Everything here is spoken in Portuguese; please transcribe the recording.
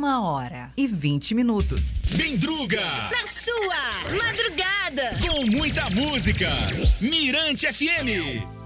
1h20. Bendruga! Na sua madrugada! Com muita música! Mirante FM!